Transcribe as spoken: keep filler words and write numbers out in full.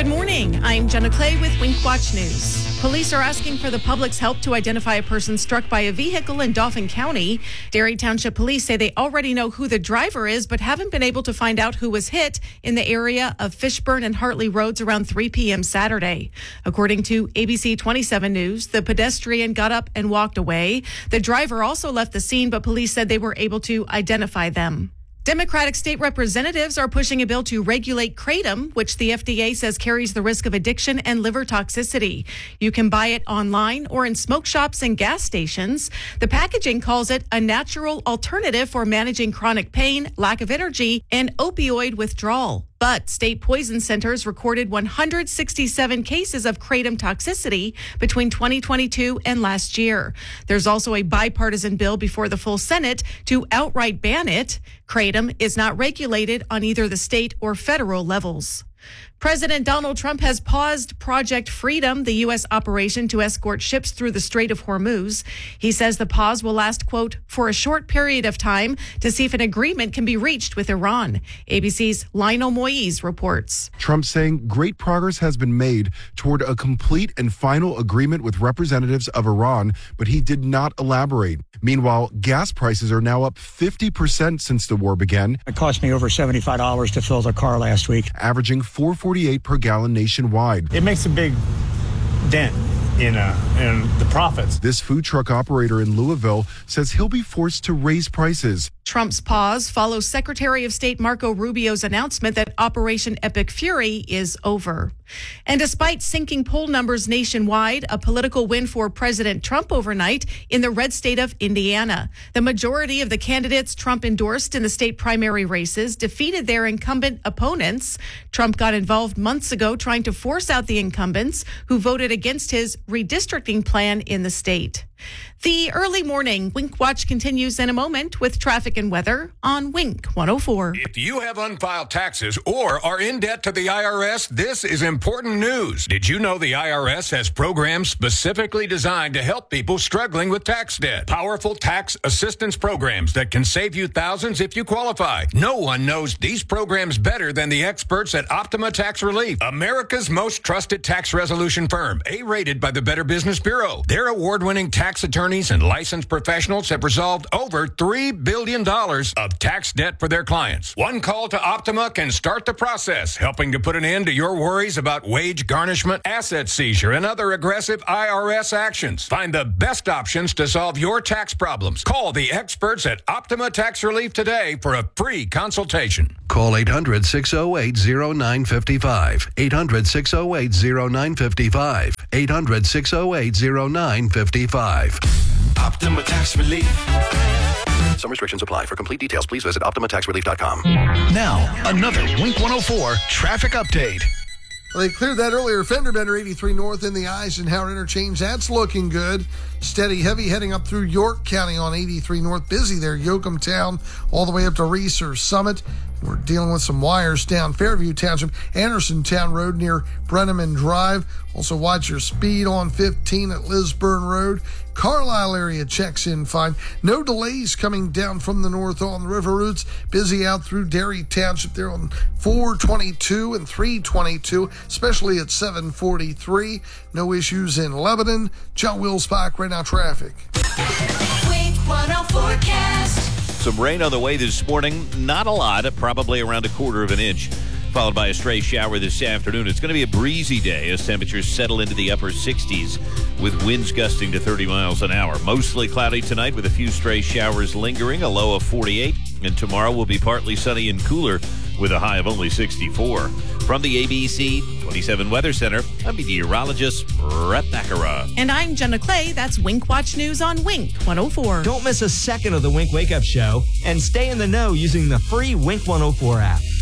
Good morning. I'm Jenna Clay with Wink Watch News. Police are asking for the public's help to identify a person struck by a vehicle in Dauphin County. Derry Township Police say they already know who the driver is, but haven't been able to find out who was hit in the area of Fishburne and Hartley Roads around three p.m. Saturday. According to A B C twenty-seven News, the pedestrian got up and walked away. The driver also left the scene, but police said they were able to identify them. Democratic state representatives are pushing a bill to regulate kratom, which the F D A says carries the risk of addiction and liver toxicity. You can buy it online or in smoke shops and gas stations. The packaging calls it a natural alternative for managing chronic pain, lack of energy, and opioid withdrawal. But state poison centers recorded one hundred sixty-seven cases of kratom toxicity between twenty twenty-two and last year. There's also a bipartisan bill before the full Senate to outright ban it. Kratom is not regulated on either the state or federal levels. President Donald Trump has paused Project Freedom, the U S operation to escort ships through the Strait of Hormuz. He says the pause will last, quote, for a short period of time to see if an agreement can be reached with Iran. A B C's Lionel Moise reports. Trump saying great progress has been made toward a complete and final agreement with representatives of Iran, but he did not elaborate. Meanwhile, gas prices are now up fifty percent since the war began. It cost me over seventy-five dollars to fill the car last week, averaging four forty-eight per gallon nationwide. It makes a big dent in, uh, in the profits. This food truck operator in Louisville says he'll be forced to raise prices. Trump's pause follows Secretary of State Marco Rubio's announcement that Operation Epic Fury is over. And despite sinking poll numbers nationwide, a political win for President Trump overnight in the red state of Indiana. The majority of the candidates Trump endorsed in the state primary races defeated their incumbent opponents. Trump got involved months ago trying to force out the incumbents who voted against his redistricting plan in the state. The early morning Wink Watch continues in a moment with traffic and weather on Wink one oh four. If you have unfiled taxes or are in debt to the I R S, this is important news. Did you know the I R S has programs specifically designed to help people struggling with tax debt? Powerful tax assistance programs that can save you thousands if you qualify. No one knows these programs better than the experts at Optima Tax Relief, America's most trusted tax resolution firm, A-rated by the Better Business Bureau. Their award-winning tax attorneys and licensed professionals have resolved over three billion dollars of tax debt for their clients. One call to Optima can start the process, helping to put an end to your worries about wage garnishment, asset seizure, and other aggressive I R S actions. Find the best options to solve your tax problems. Call the experts at Optima Tax Relief today for a free consultation. Call eight hundred, six oh eight, oh nine five five. eight hundred, six oh eight, oh nine five five. eight hundred, six oh eight, oh nine five five. Optima Tax Relief. Some restrictions apply. For complete details, please visit optima tax relief dot com. Now, another Wink one oh four traffic update. Well, they cleared that earlier. Fender Bender eighty-three North in the Eisenhower interchange. That's looking good. Steady, heavy heading up through York County on eighty-three North. Busy there, Yoakum Town, all the way up to Reeser Summit. We're dealing with some wires down Fairview Township, Andersontown Road near Brenneman Drive. Also watch your speed on fifteen at Lisburn Road. Carlisle area checks in fine. No delays coming down from the north on the river routes. Busy out through Derry Township there on four twenty-two and three twenty-two, especially at seven forty-three. No issues in Lebanon. John Wills-Pike, right now traffic. Wink one oh forecast. Some rain on the way this morning. Not a lot, probably around a quarter of an inch, followed by a stray shower this afternoon. It's going to be a breezy day as temperatures settle into the upper sixties with winds gusting to thirty miles an hour. Mostly cloudy tonight with a few stray showers lingering, a low of forty-eight. And tomorrow will be partly sunny and cooler with a high of only sixty-four. From the A B C twenty-seven Weather Center, I'm meteorologist Brett Thakara. And I'm Jenna Clay. That's Wink Watch News on Wink one oh four. Don't miss a second of the Wink Wake Up Show and stay in the know using the free Wink one oh four app.